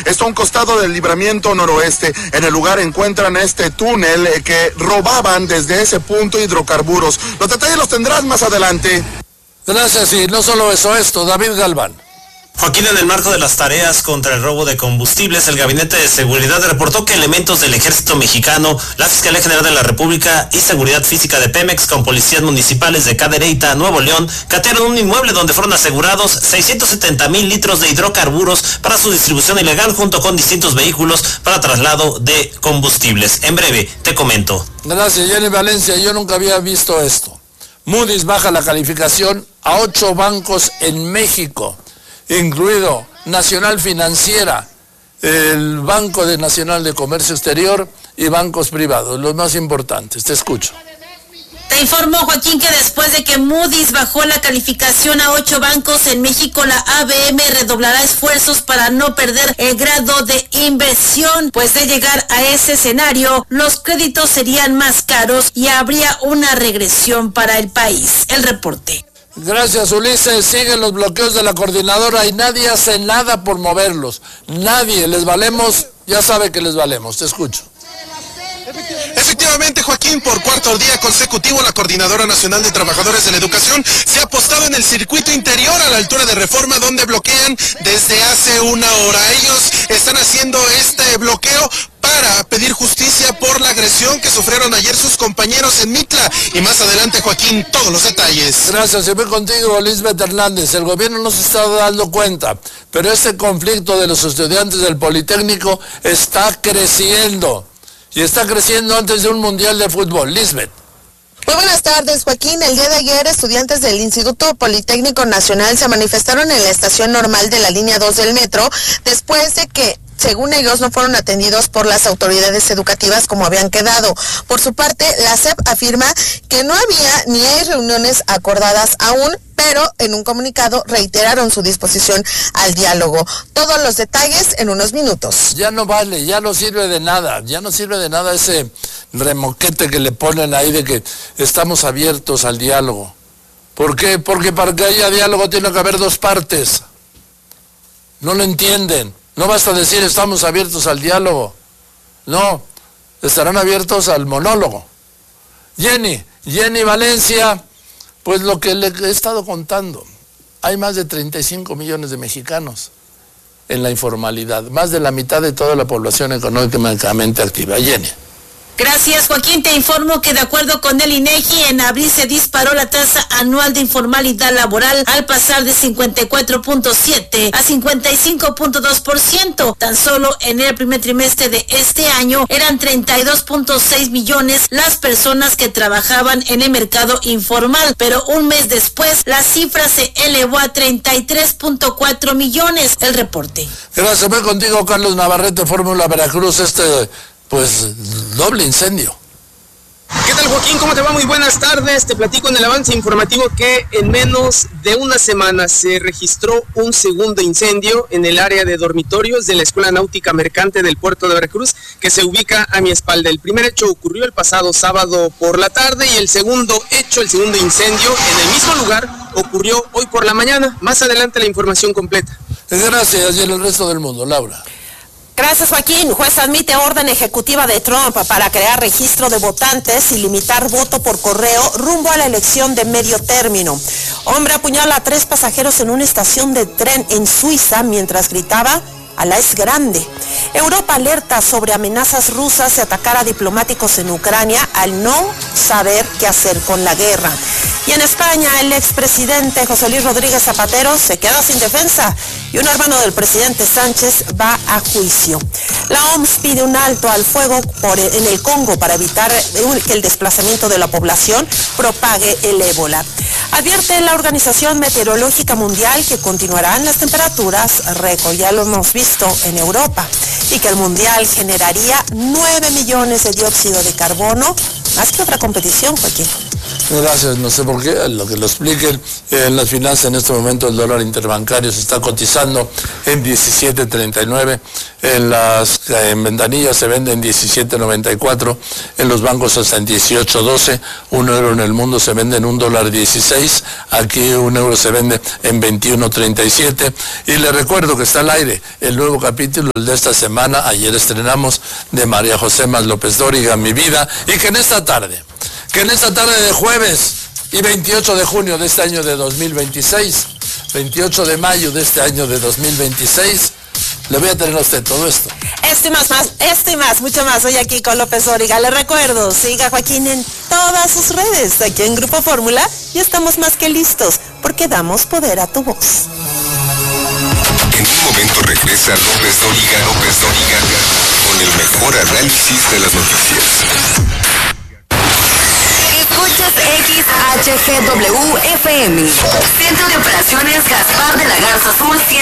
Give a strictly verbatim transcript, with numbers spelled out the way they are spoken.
Está a un costado del libramiento noroeste. En el lugar encuentran este túnel que robaban desde ese punto hidrocarburos. Los detalles los tendrás más adelante. Gracias, y no solo eso, esto, David Galván. Joaquín, en el marco de las tareas contra el robo de combustibles, el Gabinete de Seguridad reportó que elementos del Ejército Mexicano, la Fiscalía General de la República y Seguridad Física de Pemex con policías municipales de Cadereyta, Nuevo León, catearon un inmueble donde fueron asegurados seiscientos setenta mil litros de hidrocarburos para su distribución ilegal junto con distintos vehículos para traslado de combustibles. En breve, te comento. Gracias, Jenny Valencia. Yo nunca había visto esto. Moody's baja la calificación a ocho bancos en México, incluido Nacional Financiera, el Banco de Nacional de Comercio Exterior y bancos privados, los más importantes. Te escucho. Te informó, Joaquín, que después de que Moody's bajó la calificación a ocho bancos en México, la A B M redoblará esfuerzos para no perder el grado de inversión, pues de llegar a ese escenario, los créditos serían más caros y habría una regresión para el país. El reporte. Gracias, Ulises. Siguen los bloqueos de la coordinadora y nadie hace nada por moverlos. Nadie. Les valemos, ya sabe que les valemos. Te escucho. Efectivamente, Joaquín, por cuarto día consecutivo, la Coordinadora Nacional de Trabajadores de la Educación se ha apostado en el circuito interior a la altura de Reforma, donde bloquean desde hace una hora. Ellos están haciendo este bloqueo para pedir justicia por la agresión que sufrieron ayer sus compañeros en Mitla. Y más adelante, Joaquín, todos los detalles. Gracias, y voy contigo, Lisbeth Hernández. El gobierno no se está dando cuenta, pero este conflicto de los estudiantes del Politécnico está creciendo. Y está creciendo antes de un mundial de fútbol. Lisbeth. Muy buenas tardes, Joaquín. El día de ayer, estudiantes del Instituto Politécnico Nacional se manifestaron en la estación normal de la línea dos del metro después de que, según ellos, no fueron atendidos por las autoridades educativas como habían quedado. Por su parte, la S E P afirma que no había ni hay reuniones acordadas aún, pero en un comunicado reiteraron su disposición al diálogo. Todos los detalles en unos minutos. Ya no vale, ya no sirve de nada, ya no sirve de nada ese remoquete que le ponen ahí de que estamos abiertos al diálogo. ¿Por qué? Porque para que haya diálogo tiene que haber dos partes. No lo entienden. No basta decir estamos abiertos al diálogo. No, estarán abiertos al monólogo. Jenny, Jenny Valencia, pues lo que le he estado contando, hay más de treinta y cinco millones de mexicanos en la informalidad, más de la mitad de toda la población económicamente activa. Jenny. Gracias, Joaquín. Te informo que de acuerdo con el INEGI, en abril se disparó la tasa anual de informalidad laboral al pasar de cincuenta y cuatro punto siete a cincuenta y cinco punto dos por ciento. Tan solo en el primer trimestre de este año eran treinta y dos punto seis millones las personas que trabajaban en el mercado informal, pero un mes después la cifra se elevó a treinta y tres punto cuatro millones. El reporte. Gracias. Voy contigo, Carlos Navarrete, Fórmula Veracruz. Este... Pues doble incendio. ¿Qué tal, Joaquín? ¿Cómo te va? Muy buenas tardes. Te platico en el avance informativo que en menos de una semana se registró un segundo incendio en el área de dormitorios de la Escuela Náutica Mercante del Puerto de Veracruz, que se ubica a mi espalda. El primer hecho ocurrió el pasado sábado por la tarde y el segundo hecho, el segundo incendio en el mismo lugar, ocurrió hoy por la mañana. Más adelante la información completa. Gracias, y el resto del mundo, Laura. Gracias, Joaquín. Juez admite orden ejecutiva de Trump para crear registro de votantes y limitar voto por correo rumbo a la elección de medio término. Hombre apuñala a tres pasajeros en una estación de tren en Suiza mientras gritaba "Alá es grande". Europa alerta sobre amenazas rusas de atacar a diplomáticos en Ucrania al no saber qué hacer con la guerra. Y en España, el expresidente José Luis Rodríguez Zapatero se queda sin defensa y un hermano del presidente Sánchez va a juicio. La O M S pide un alto al fuego por, en el Congo para evitar que el desplazamiento de la población propague el ébola. Advierte la Organización Meteorológica Mundial que continuarán las temperaturas récord, ya lo hemos visto en Europa, y que el mundial generaría nueve millones de dióxido de carbono, más que otra competición, Joaquín. Gracias, no sé por qué, lo que lo expliquen. En las finanzas en este momento el dólar interbancario se está cotizando en diecisiete treinta y nueve, en las en ventanillas se vende en diecisiete noventa y cuatro, en los bancos hasta en dieciocho doce, un euro en el mundo se vende en un dólar dieciséis, aquí un euro se vende en veintiuno treinta y siete, y le recuerdo que está al aire el nuevo capítulo de esta semana, ayer estrenamos, de María José Más López Dóriga, Mi Vida, y que en esta tarde, que en esta tarde de jueves y veintiocho de junio de este año de dos mil veintiséis, veintiocho de mayo de este año de dos mil veintiséis, le voy a tener a usted todo esto. Esto y más, más, esto y más, mucho más. Hoy aquí con López Dóriga. Le recuerdo, siga a Joaquín en todas sus redes. Aquí en Grupo Fórmula ya estamos más que listos, porque damos poder a tu voz. En un momento regresa López Dóriga, López Dóriga, con el mejor análisis de las noticias. Escuchas X H G W F M. Centro de Operaciones Gaspar de la Garza Azul cien.